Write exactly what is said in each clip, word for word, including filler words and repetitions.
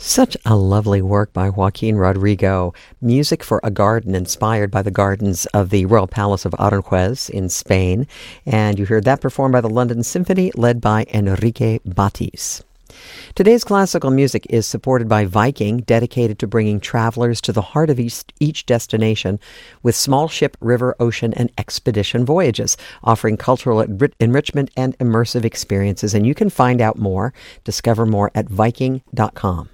Such a lovely work by Joaquin Rodrigo. Music for a garden inspired by the gardens of the Royal Palace of Aranjuez in Spain. And you heard that performed by the London Symphony, led by Enrique Batis. Today's classical music is supported by Viking, dedicated to bringing travelers to the heart of each, each destination with small ship, river, ocean, and expedition voyages, offering cultural enri- enrichment and immersive experiences. And you can find out more, discover more at Viking dot com.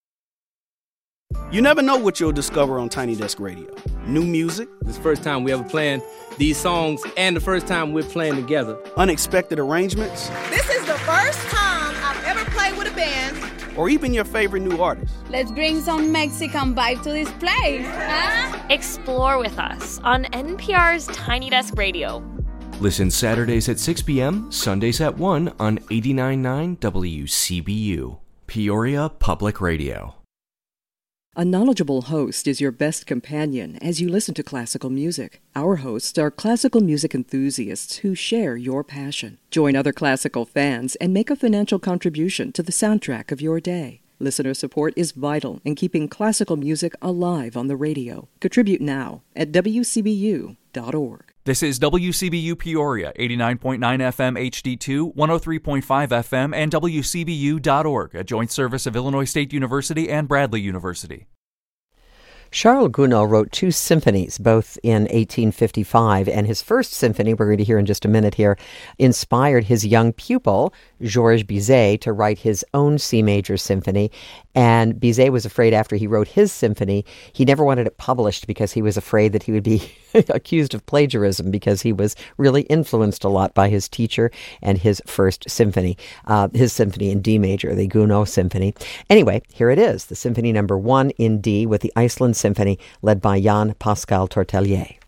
You never know what you'll discover on Tiny Desk Radio. New music. This is the first time we ever playing these songs and the first time we're playing together. Unexpected arrangements. This is the first time I've ever played with a band. Or even your favorite new artist. Let's bring some Mexican vibe to this place. Huh? Explore with us on N P R's Tiny Desk Radio. Listen Saturdays at six p.m., Sundays at one on eighty-nine point nine W C B U, Peoria Public Radio. A knowledgeable host is your best companion as you listen to classical music. Our hosts are classical music enthusiasts who share your passion. Join other classical fans and make a financial contribution to the soundtrack of your day. Listener support is vital in keeping classical music alive on the radio. Contribute now at W C B U dot org. This is W C B U Peoria, eighty-nine point nine F M H D two, one oh three point five F M, and W C B U dot org, a joint service of Illinois State University and Bradley University. Charles Gounod wrote two symphonies, both in eighteen fifty-five, and his first symphony, we're going to hear in just a minute here, inspired his young pupil, Georges Bizet, to write his own C major symphony. And Bizet was afraid after he wrote his symphony, he never wanted it published because he was afraid that he would be accused of plagiarism because he was really influenced a lot by his teacher and his first symphony, uh, his symphony in D major, the Gounod Symphony. Anyway, here it is, the symphony number one in D with the Iceland Symphony led by Jan Pascal Tortelier.